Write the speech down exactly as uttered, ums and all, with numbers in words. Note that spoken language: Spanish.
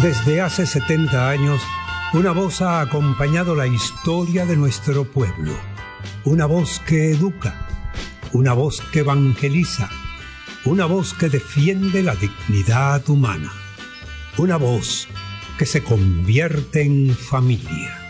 Desde hace setenta años, una voz ha acompañado la historia de nuestro pueblo. Una voz que educa, una voz que evangeliza, una voz que defiende la dignidad humana, una voz que se convierte en familia.